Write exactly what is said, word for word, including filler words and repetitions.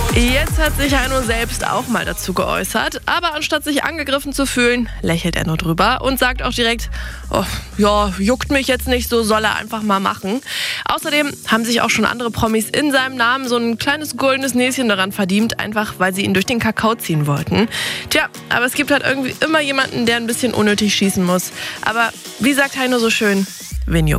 Jetzt hat sich Heino selbst auch mal dazu geäußert, aber anstatt sich angegriffen zu fühlen, lächelt er nur drüber und sagt auch direkt, oh, ja, juckt mich jetzt nicht, so soll er einfach mal machen. Außerdem haben sich auch schon andere Promis in seinem Namen so ein kleines goldenes Näschen daran verdient, einfach weil sie ihn durch den Kakao ziehen wollten. Tja, aber es gibt halt irgendwie immer jemanden, der ein bisschen unnötig schießen muss. Aber wie sagt Heino so schön, wen juckt's?